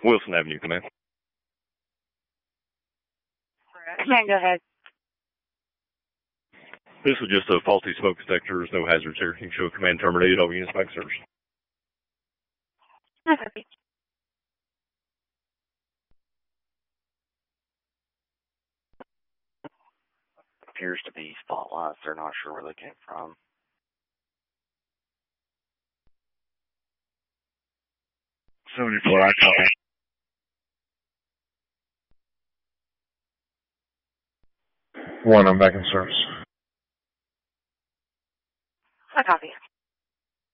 Wilson Avenue, command. Command, go ahead. This was just a faulty smoke detector. There's no hazards here. You can show command terminated. All units back service. Okay. Appears to be spotlights. They're not sure where they came from. I copy. One, I'm back in service. I copy.